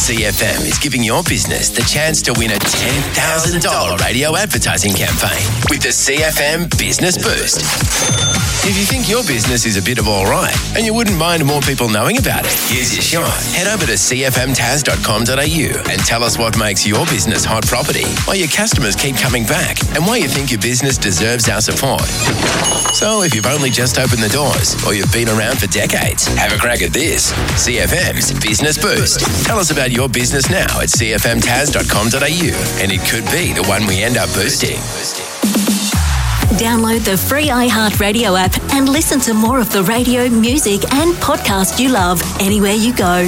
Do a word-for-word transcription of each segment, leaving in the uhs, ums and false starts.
C F M is giving your business the chance to win a ten thousand dollars radio advertising campaign with the C F M Business Boost. If you think your business is a bit of all right and you wouldn't mind more people knowing about it, here's your shot. Head over to c f m tas dot com dot a u and tell us what makes your business hot property, why your customers keep coming back, and why you think your business deserves our support. So if you've only just opened the doors or you've been around for decades, have a crack at this. C F M's Business Boost. Tell us about your business now at c f m tas dot com dot a u and it could be the one we end up boosting. Download the free iHeartRadio app and listen to more of the radio, music and podcast you love anywhere you go.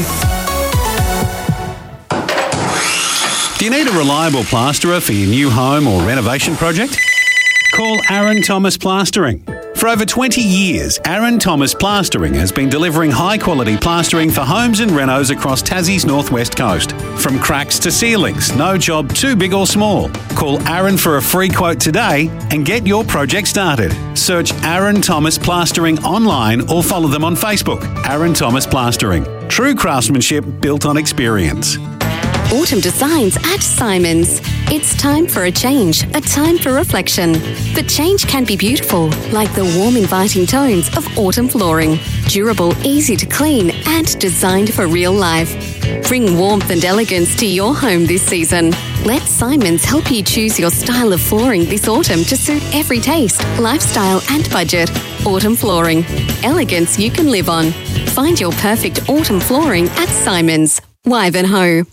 Do you need a reliable plasterer for your new home or renovation project? Call Aaron Thomas Plastering. For over twenty years, Aaron Thomas Plastering has been delivering high-quality plastering for homes and renos across Tassie's northwest coast. From cracks to ceilings, no job too big or small. Call Aaron for a free quote today and get your project started. Search Aaron Thomas Plastering online or follow them on Facebook. Aaron Thomas Plastering. True craftsmanship built on experience. Autumn designs at Simons. It's time for a change, a time for reflection. But change can be beautiful, like the warm, inviting tones of autumn flooring. Durable, easy to clean, and designed for real life. Bring warmth and elegance to your home this season. Let Simons help you choose your style of flooring this autumn to suit every taste, lifestyle, and budget. Autumn flooring. Elegance you can live on. Find your perfect autumn flooring at Simons. Wivenhoe.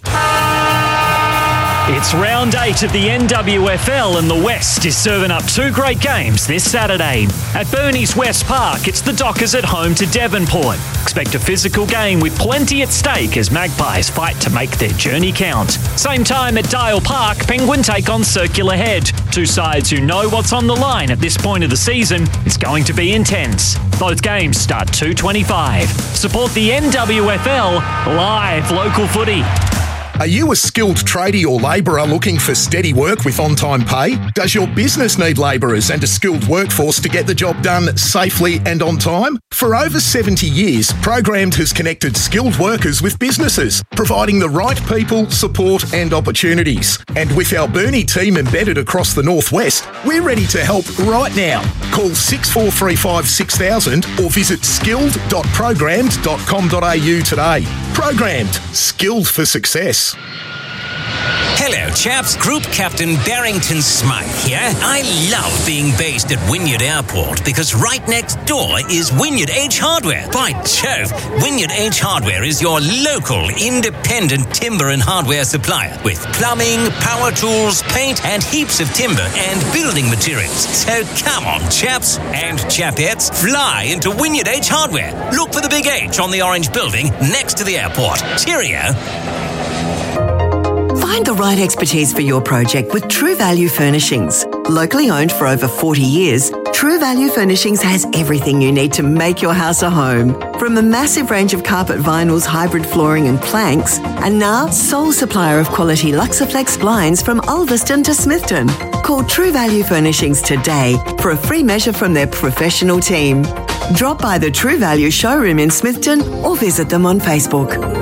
It's round eight of the N W F L and the West is serving up two great games this Saturday. At Burnie's West Park, it's the Dockers at home to Devonport. Expect a physical game with plenty at stake as Magpies fight to make their journey count. Same time at Dial Park, Penguin take on Circular Head. Two sides who know what's on the line at this point of the season. It's going to be intense. Both games start two twenty-five. Support the N W F L, live local footy. Are you a skilled tradie or labourer looking for steady work with on-time pay? Does your business need labourers and a skilled workforce to get the job done safely and on time? For over seventy years, Programmed has connected skilled workers with businesses, providing the right people, support and opportunities. And with our Burnie team embedded across the Northwest, we're ready to help right now. Call six four three five six thousand or visit skilled dot programmed dot com dot a u today. Programmed. Skilled for success. Hello, chaps. Group Captain Barrington Smythe here. I love being based at Wynyard Airport because right next door is Wynyard H Hardware. By Jove, Wynyard H Hardware is your local independent timber and hardware supplier with plumbing, power tools, paint, and heaps of timber and building materials. So come on, chaps and chapettes, fly into Wynyard H Hardware. Look for the big H on the orange building next to the airport. Cheerio. Find the right expertise for your project with True Value Furnishings. Locally owned for over forty years, True Value Furnishings has everything you need to make your house a home. From a massive range of carpet vinyls, hybrid flooring and planks, and now sole supplier of quality Luxaflex blinds from Ulverston to Smithton. Call True Value Furnishings today for a free measure from their professional team. Drop by the True Value showroom in Smithton or visit them on Facebook.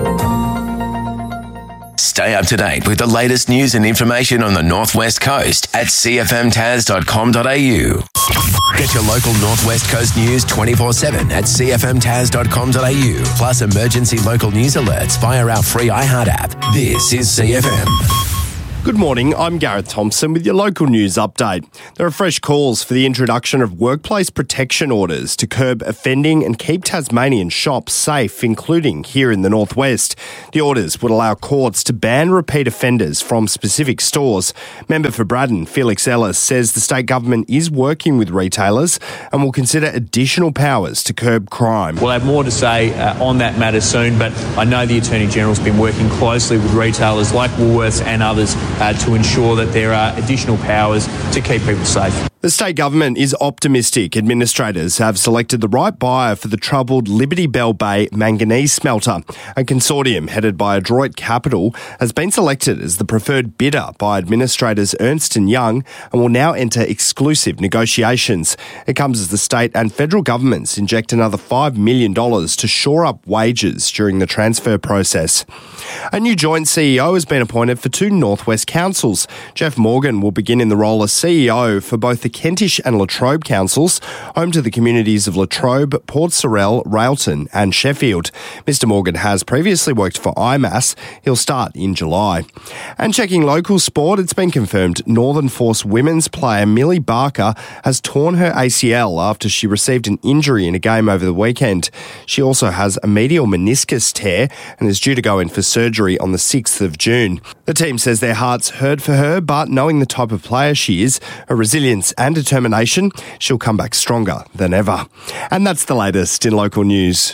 Stay up to date with the latest news and information on the Northwest Coast at c f m tas dot com dot a u. Get your local Northwest Coast news twenty-four seven at c f m tas dot com dot a u, plus emergency local news alerts via our free iHeart app. This is C F M. Good morning, I'm Gareth Thompson with your local news update. There are fresh calls for the introduction of workplace protection orders to curb offending and keep Tasmanian shops safe, including here in the Northwest. The orders would allow courts to ban repeat offenders from specific stores. Member for Braddon, Felix Ellis, says the state government is working with retailers and will consider additional powers to curb crime. We'll have more to say uh, on that matter soon, but I know the Attorney General's been working closely with retailers like Woolworths and others uh, to ensure that there are additional powers to keep people safe. The state government is optimistic administrators have selected the right buyer for the troubled Liberty Bell Bay manganese smelter. A consortium headed by Adroit Capital has been selected as the preferred bidder by administrators Ernst and Young and will now enter exclusive negotiations. It comes as the state and federal governments inject another five million dollars to shore up wages during the transfer process. A new joint C E O has been appointed for two Northwest councils. Jeff Morgan will begin in the role as C E O for both the Kentish and Latrobe councils, home to the communities of Latrobe, Port Sorell, Railton and Sheffield. Mister Morgan has previously worked for I M A S. He'll start in July. And checking local sport, it's been confirmed Northern Force women's player Millie Barker has torn her A C L after she received an injury in a game over the weekend. She also has a medial meniscus tear and is due to go in for surgery on the sixth of June. The team says their hearts hurt for her, but knowing the type of player she is, her resilience and determination, she'll come back stronger than ever. And that's the latest in local news.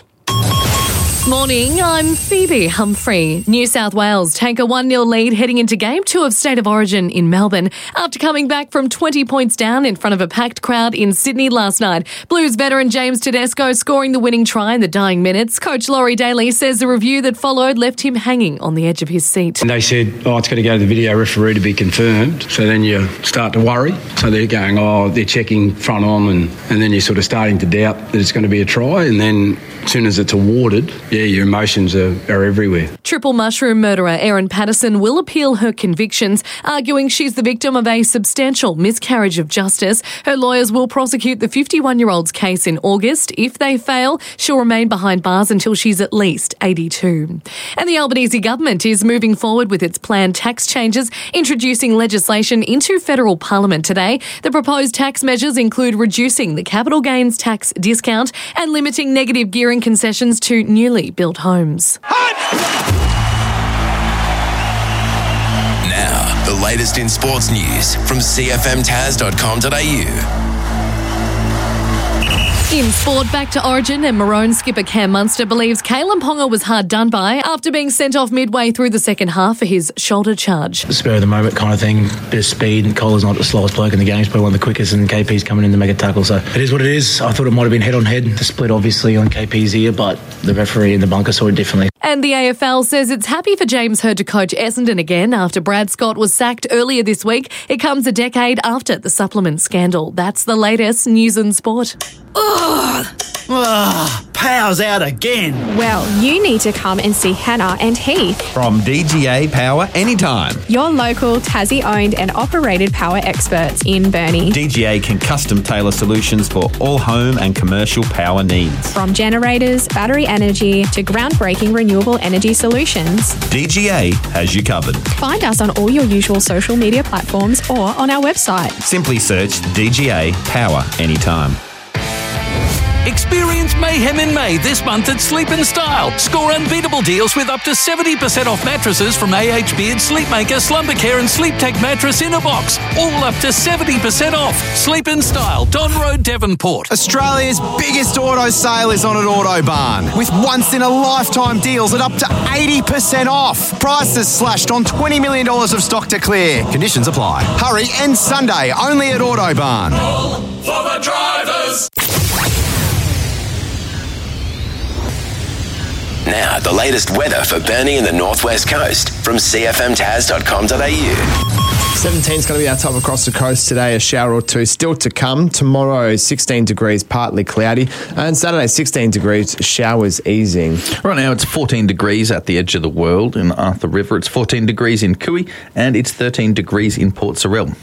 Morning, I'm Phoebe Humphrey. New South Wales take a one nil lead heading into Game two of State of Origin in Melbourne after coming back from twenty points down in front of a packed crowd in Sydney last night. Blues veteran James Tedesco scoring the winning try in the dying minutes. Coach Laurie Daly says the review that followed left him hanging on the edge of his seat. And they said, oh, it's got to go to the video referee to be confirmed. So then you start to worry. So they're going, oh, they're checking front on, and, and then you're sort of starting to doubt that it's going to be a try. And then as soon as it's awarded, yeah, your emotions are, are everywhere. Triple mushroom murderer Erin Patterson will appeal her convictions, arguing she's the victim of a substantial miscarriage of justice. Her lawyers will prosecute the fifty-one-year-old's case in August. If they fail, she'll remain behind bars until she's at least eighty-two. And the Albanese government is moving forward with its planned tax changes, introducing legislation into federal parliament today. The proposed tax measures include reducing the capital gains tax discount and limiting negative gearing concessions to newly built homes. Now, the latest in sports news from c f m taz dot com dot a u. In sport, back to Origin, and Maroon skipper Cam Munster believes Kalen Ponga was hard done by after being sent off midway through the second half for his shoulder charge. Spur of the moment kind of thing, bit of speed, and Cole's not the slowest bloke in the game, he's probably one of the quickest, and K P's coming in to make a tackle, so it is what it is. I thought it might have been head on head, the split obviously on K P's ear, but the referee in the bunker saw it differently. And the A F L says it's happy for James Hird to coach Essendon again after Brad Scott was sacked earlier this week. It comes a decade after the supplement scandal. That's the latest news and sport. Ugh. Ugh, power's out again. Well, you need to come and see Hannah and Heath from D G A Power Anytime. Your local Tassie-owned and operated power experts in Burnie. D G A can custom tailor solutions for all home and commercial power needs. From generators, battery energy to groundbreaking renewable energy solutions, D G A has you covered. Find us on all your usual social media platforms or on our website. Simply search D G A Power Anytime. Experience mayhem in May this month at Sleep in Style. Score unbeatable deals with up to seventy percent off mattresses from A H Beard, Sleepmaker, Slumbercare and Sleep Tech mattress in a box. All up to seventy percent off. Sleep in Style, Don Road, Devonport. Australia's biggest auto sale is on at Autobarn, with once-in-a-lifetime deals at up to eighty percent off. Prices slashed on twenty million dollars of stock to clear. Conditions apply. Hurry, and Sunday only at Autobarn. All for the drivers. Now, the latest weather for Burnie and the Northwest Coast from c f m taz dot com dot a u. seventeen is going to be our top across the coast today, a shower or two still to come. Tomorrow, sixteen degrees, partly cloudy. And Saturday, sixteen degrees, showers easing. Right now, it's fourteen degrees at the edge of the world in Arthur River. It's fourteen degrees in Cooey, and it's thirteen degrees in Port Sorell.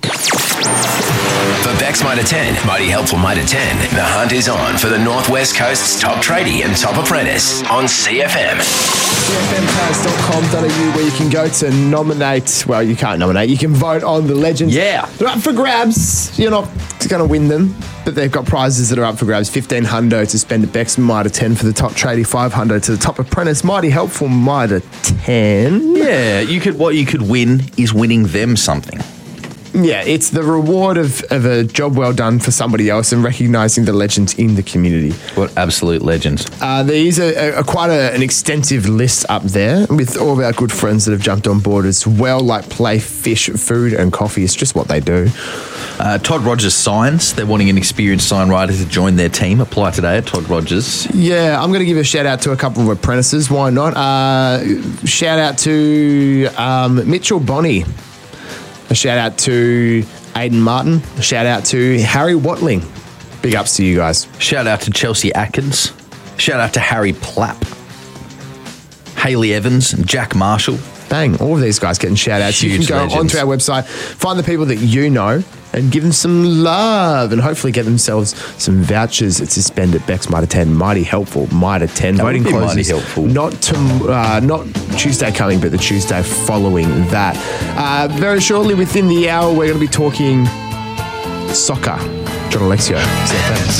For Bex Mitre ten, Mighty Helpful Mitre ten, the hunt is on for the Northwest Coast's top tradie and top apprentice on C F M. c f m taz dot com dot a u, where you can go to nominate, well, you can't nominate, you can vote on the legends. Yeah. They're up for grabs. You're not going to win them, but they've got prizes that are up for grabs. fifteen hundo to spend at Bex Mitre ten for the top tradie, five hundo to the top apprentice. Mighty Helpful Mitre ten. Yeah, you could. What you could win is winning them something. Yeah, it's the reward of, of a job well done for somebody else and recognising the legends in the community. What absolute legends. Uh, there is a, a, quite a, an extensive list up there with all of our good friends that have jumped on board as well, like play, fish, food and coffee. It's just what they do. Uh, Todd Rogers Signs. They're wanting an experienced sign writer to join their team. Apply today at Todd Rogers. Yeah, I'm going to give a shout out to a couple of apprentices. Why not? Uh, shout out to um, Mitchell Bonney. A shout out to Aidan Martin. A shout out to Harry Watling. Big ups to you guys. Shout out to Chelsea Atkins. Shout out to Harry Plapp. Hayley Evans and Jack Marshall. Bang, all of these guys getting shout outs. You can go legends. onto our website, find the people that you know and give them some love and hopefully get themselves some vouchers to spend at Beck's Mitre ten. Mighty helpful, Mitre ten. That Voting would be closes mighty helpful. Not, to, uh, not Tuesday coming, but the Tuesday following that. Uh, very shortly within the hour, we're going to be talking soccer. John Alexio, C F M.